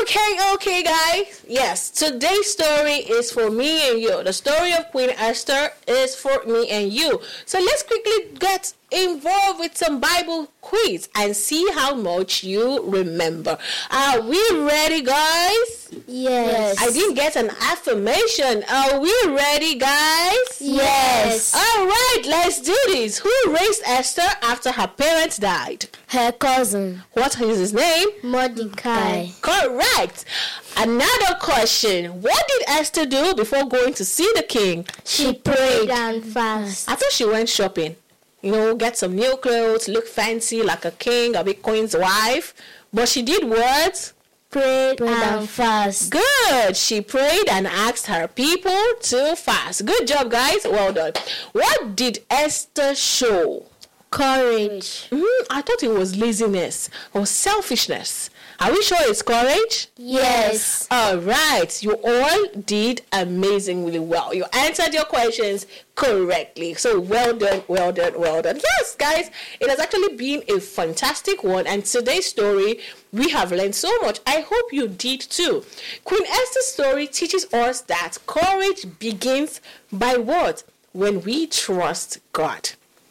Okay, guys. Yes, today's story is for me and you. The story of Queen Esther is for me and you. So let's quickly get involved with some Bible quiz and see how much you remember. Are we ready, guys? Yes. I didn't get an affirmation. Are we ready, guys? Yes. All right, let's do this. Who raised Esther after her parents died? Her cousin. What is his name? Mordecai. Correct. Another question. What did Esther do before going to see the king? She prayed and fasted. I thought she went shopping. Get some new clothes, look fancy like a king, a big queen's wife. But she did what? Prayed and fast. Good. She prayed and asked her people to fast. Good job, guys. Well done. What did Esther show? Courage. I thought it was laziness or selfishness. Are we sure it's courage? Yes. All right. You all did amazingly well. You answered your questions correctly. So well done. Yes, guys, it has actually been a fantastic one. And today's story, we have learned so much. I hope you did too. Queen Esther's story teaches us that courage begins by what? When we trust God.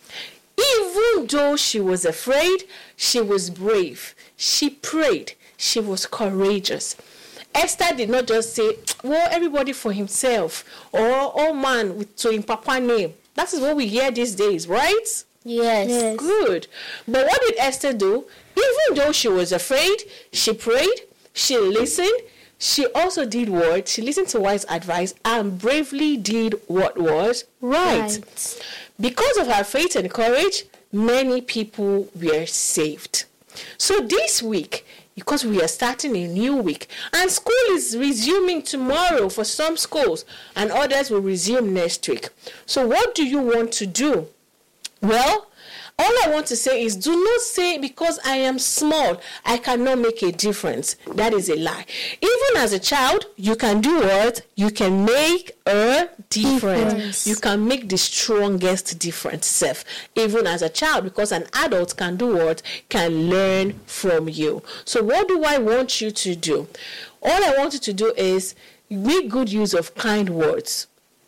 Even though she was afraid, she was brave. She prayed. She was courageous. Esther did not just say, well, everybody for himself, or oh man, to him papa name. That is what we hear these days, right? Yes. Good. But what did Esther do? Even though she was afraid, she prayed, she listened, she also did what? She listened to wise advice and bravely did what was right. Because of her faith and courage, many people were saved. So this week, because we are starting a new week, and school is resuming tomorrow for some schools, and others will resume next week. So what do you want to do? Well, all I want to say is do not say because I am small, I cannot make a difference. That is a lie. Even as a child, you can do what? You can make a difference. You can make the strongest difference self, even as a child, because an adult can do what? Can learn from you. So what do I want you to do? All I want you to do is make good use of kind words.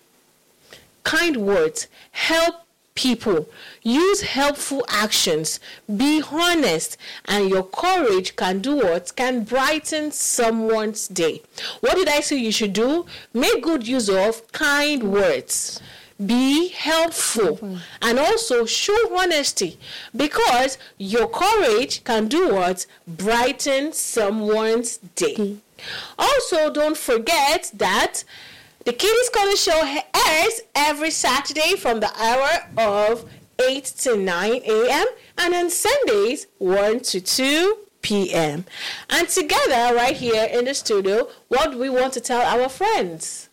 Kind words help people. Use helpful actions. Be honest, and your courage can do what? Can brighten someone's day. What did I say you should do? Make good use of kind words. Be helpful, and also show honesty, because your courage can do what? Brighten someone's day. Also, don't forget that the Kiddies Corner Show airs every Saturday from the hour of 8 to 9 a.m. and on Sundays 1 to 2 p.m. And together right here in the studio, what do we want to tell our friends?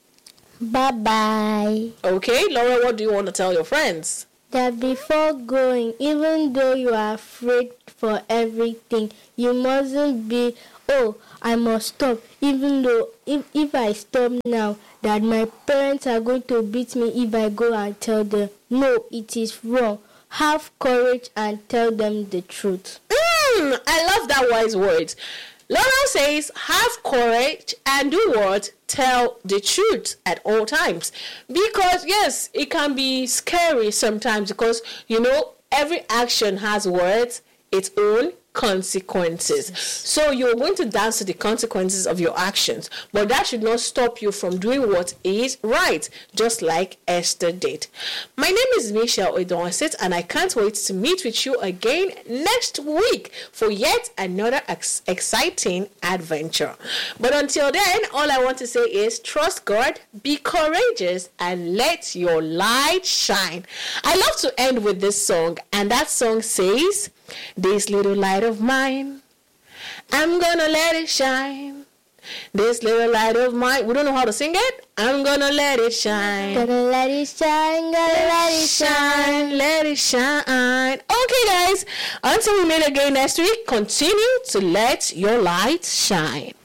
Bye-bye. Okay, Laura, what do you want to tell your friends? That before going, even though you are afraid for everything, you mustn't be, I must stop, even though if I stop now, that my parents are going to beat me if I go and tell them. No, it is wrong. Have courage and tell them the truth. I love that wise words. Laura says, have courage and do what? Tell the truth at all times. Because, yes, it can be scary sometimes because, every action has words, its own consequences. So you're going to dance to the consequences of your actions, but that should not stop you from doing what is right, just like Esther did. My name is Michelle Odonsit, and I can't wait to meet with you again next week for yet another exciting adventure. But until then, all I want to say is trust God, be courageous, and let your light shine. I love to end with this song, and that song says, this little light of mine, I'm gonna let it shine. This little light of mine, we don't know how to sing it. I'm gonna let it shine. Gonna let it shine, gonna let it shine. Let it shine. Okay, guys, until we meet again next week, continue to let your light shine.